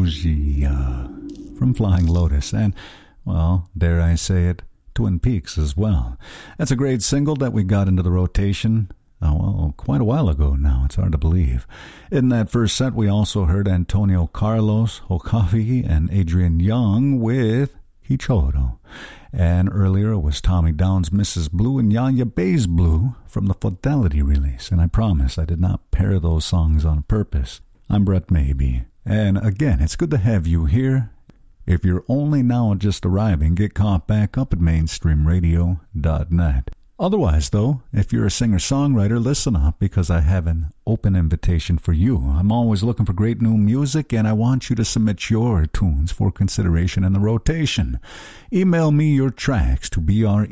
Bougie from Flying Lotus and, well, dare I say it, Twin Peaks as well. That's a great single that we got into the rotation, quite a while ago now. It's hard to believe. In that first set, we also heard Antonio Carlos, Okafi, and Adrian Young with Hichoro. And earlier it was Tommy Down's Mrs. Blue and Yaya Bay's Blue from the Fidelity release. And I promise I did not pair those songs on purpose. I'm Brett Maybe. And again, it's good to have you here. If you're only now just arriving, get caught back up at mainstreamradio.net. Otherwise, though, if you're a singer-songwriter, listen up because I have an open invitation for you. I'm always looking for great new music, and I want you to submit your tunes for consideration in the rotation. Email me your tracks to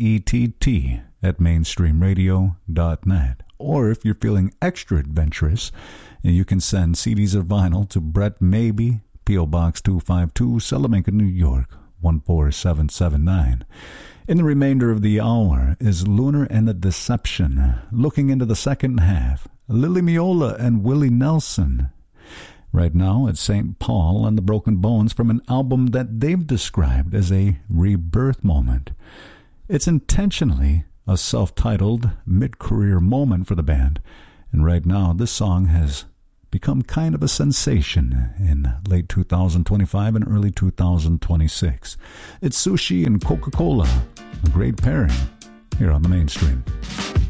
brett@mainstreamradio.net. Or if you're feeling extra adventurous, you can send CDs or vinyl to Brett Maybe, P.O. Box 252, Salamanca, New York, 14779. In the remainder of the hour is Lunar and the Deception. Looking into the second half, Lily Miola and Willie Nelson. Right now, it's St. Paul and the Broken Bones from an album that they've described as a rebirth moment. It's intentionally a self-titled mid-career moment for the band, and right now this song has become kind of a sensation in late 2025 and early 2026. It's Sushi and Coca-Cola, a great pairing here on the Mainstream.